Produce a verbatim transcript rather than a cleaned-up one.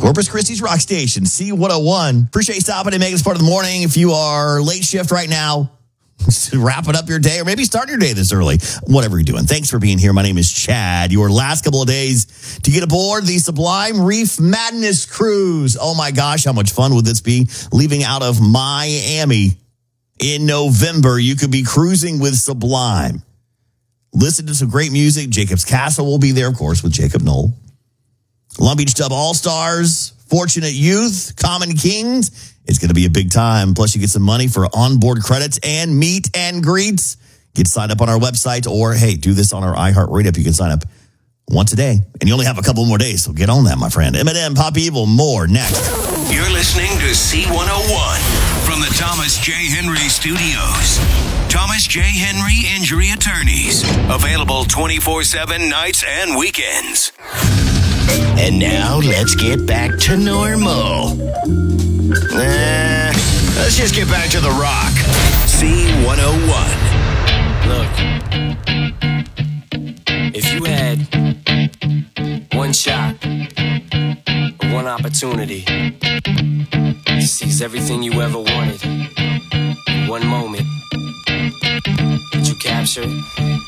Corpus Christi's Rock Station, C one oh one. Appreciate you stopping and making this part of the morning. If you are late shift right now, wrapping up your day, or maybe starting your day this early, whatever you're doing. Thanks for being here. My name is Chad. Your last couple of days to get aboard the Sublime Reef Madness Cruise. Oh my gosh, how much fun would this be? Leaving out of Miami in November, you could be cruising with Sublime. Listen to some great music. Jacob's Castle will be there, of course, with Jacob Knoll. Long Beach Dub All-Stars, Fortunate Youth, Common Kings. It's going to be a big time. Plus, you get some money for onboard credits and meet and greets. Get signed up on our website, or, hey, do this on our iHeartRadio app. You can sign up once a day, and you only have a couple more days, so get on that, my friend. Eminem, Pop Evil, more next. You're listening to C one oh one from the Thomas J. Henry Studios. Thomas J. Henry Injury Attorneys. Available twenty-four seven nights and weekends. And now let's get back to normal. Nah, let's just get back to the rock. C one oh one. Look, if you had one shot, one opportunity to seize everything you ever wanted in one moment, would you capture it?